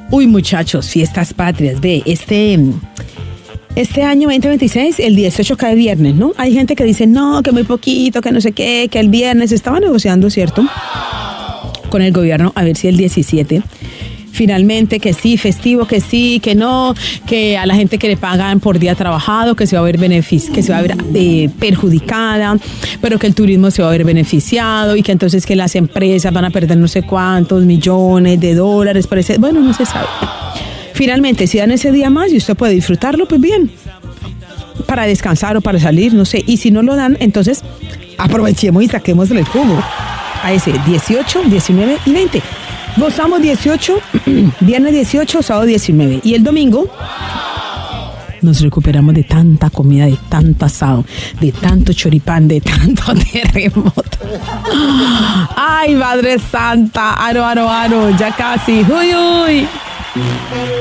Uy, muchachos, fiestas patrias. Ve, este año 2026, el 18 cae viernes, ¿no? Hay gente que dice, no, que muy poquito, que no sé qué, que el viernes. Estaba negociando, ¿cierto?, con el gobierno, a ver si el 17... finalmente que sí, festivo, que sí, que no, que a la gente que le pagan por día trabajado, que se va a ver perjudicada, pero que el turismo se va a ver beneficiado y que entonces que las empresas van a perder no sé cuántos millones de dólares, parece, bueno, no se sabe. Finalmente, si dan ese día más y usted puede disfrutarlo, pues bien, para descansar o para salir, no sé, y si no lo dan, entonces aprovechemos y saquemos el jugo a ese 18, 19 y 20. Gozamos 18, viernes 18, sábado 19. Y el domingo nos recuperamos de tanta comida, de tanto asado, de tanto choripán, de tanto terremoto. Ay, Madre Santa, aro, ya casi. Uy, uy.